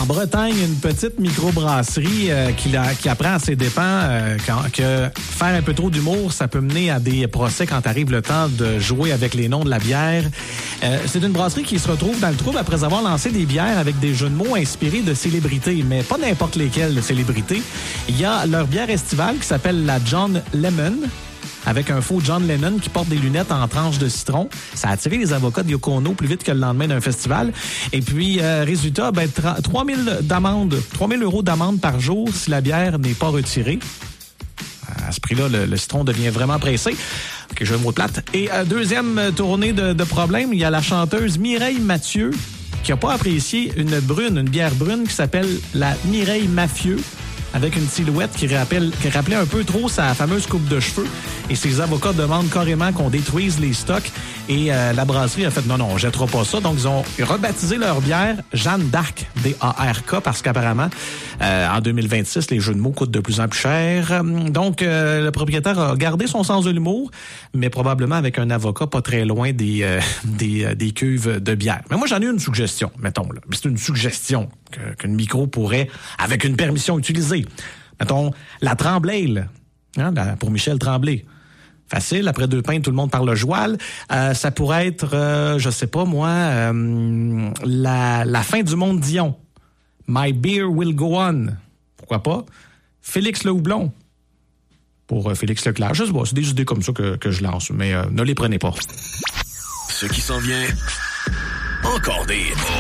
Bretagne, une petite microbrasserie qui apprend à ses dépens que faire un peu trop d'humour, ça peut mener à des procès quand arrive le temps de jouer avec les noms de la bière. C'est une brasserie qui se retrouve dans le trouble après avoir lancé des bières avec des jeux de mots inspirés de célébrités, mais pas n'importe lesquelles célébrités. Il y a leur bière estivale qui s'appelle la John Lemon, avec un faux John Lennon qui porte des lunettes en tranches de citron. Ça a attiré les avocats de Yoko Ono plus vite que le lendemain d'un festival. Et puis, résultat, 3 000 € d'amende par jour si la bière n'est pas retirée. À ce prix-là, le citron devient vraiment pressé. OK, je vais me plate. Et deuxième tournée de problèmes, il y a la chanteuse Mireille Mathieu qui n'a pas apprécié une bière brune qui s'appelle la Mireille Mafieux, avec une silhouette qui rappelait un peu trop sa fameuse coupe de cheveux. Et ses avocats demandent carrément qu'on détruise les stocks. Et la brasserie a fait non, on jettera pas ça. Donc, ils ont rebaptisé leur bière Jeanne d'Arc, D-A-R-K, parce qu'apparemment, en 2026, les jeux de mots coûtent de plus en plus cher. Donc, le propriétaire a gardé son sens de l'humour, mais probablement avec un avocat pas très loin des cuves de bière. Mais moi, j'en ai une suggestion, mettons. Là. C'est une suggestion qu'une micro pourrait, avec une permission, utiliser. Mettons, la Tremblay, pour Michel Tremblay. Facile, après 2 pintes, tout le monde parle le joual. Ça pourrait être, je sais pas moi, la fin du monde Dion. My beer will go on. Pourquoi pas? Félix le Houblon. Pour Félix Leclerc. Je sais pas, c'est des idées comme ça que je lance, mais ne les prenez pas. Ce qui s'en vient, encore des